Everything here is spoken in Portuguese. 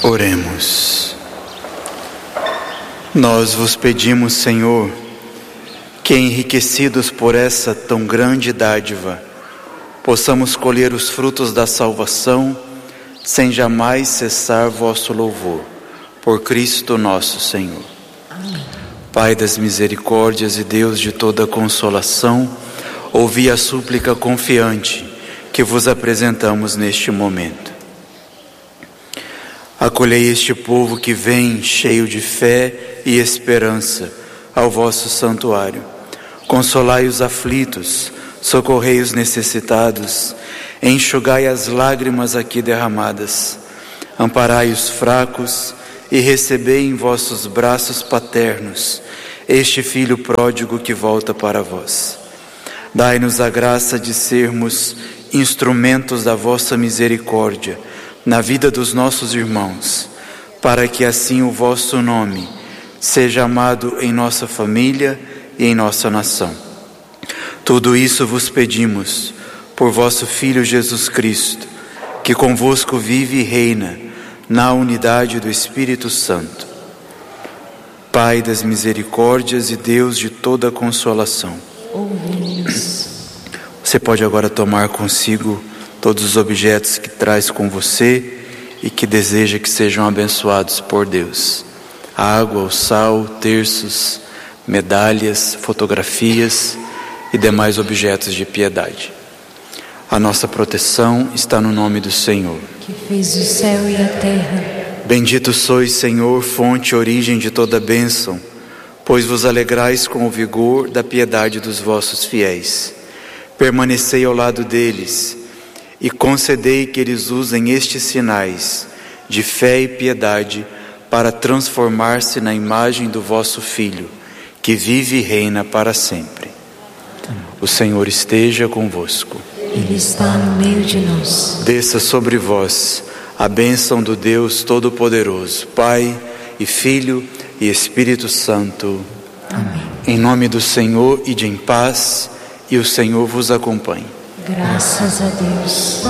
Oremos. Nós vos pedimos, Senhor, que enriquecidos por essa tão grande dádiva, possamos colher os frutos da salvação, sem jamais cessar vosso louvor. Por Cristo nosso Senhor. Amém. Pai das misericórdias e Deus de toda consolação, ouvi a súplica confiante que vos apresentamos neste momento. Acolhei este povo que vem cheio de fé e esperança ao vosso santuário. Consolai os aflitos, socorrei os necessitados, enxugai as lágrimas aqui derramadas. Amparai os fracos e recebei em vossos braços paternos este filho pródigo que volta para vós. Dai-nos a graça de sermos instrumentos da vossa misericórdia na vida dos nossos irmãos, para que assim o vosso nome seja amado em nossa família e em nossa nação. Tudo isso vos pedimos por vosso Filho Jesus Cristo, que convosco vive e reina na unidade do Espírito Santo. Pai das misericórdias e Deus de toda consolação. Ouve-nos. Você pode agora tomar consigo todos os objetos que traz com você e que deseja que sejam abençoados por Deus. A água, o sal, terços, medalhas, fotografias e demais objetos de piedade. A nossa proteção está no nome do Senhor, que fez o céu e a terra. Bendito sois, Senhor, fonte e origem de toda bênção, pois vos alegrais com o vigor da piedade dos vossos fiéis. Permanecei ao lado deles e concedei que eles usem estes sinais de fé e piedade para transformar-se na imagem do vosso Filho, que vive e reina para sempre. O Senhor esteja convosco. Ele está no meio de nós. Desça sobre vós a bênção do Deus Todo-Poderoso, Pai e Filho e Espírito Santo. Amém. Em nome do Senhor, ide em paz, e o Senhor vos acompanhe. Graças a Deus.